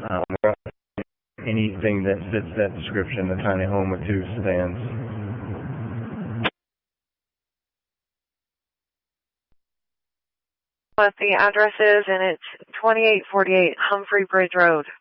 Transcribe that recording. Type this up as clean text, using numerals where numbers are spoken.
There aren't anything that fits that description, a tiny home with 2 sedans. What the address is, and it's 2848 Humphrey Bridge Road.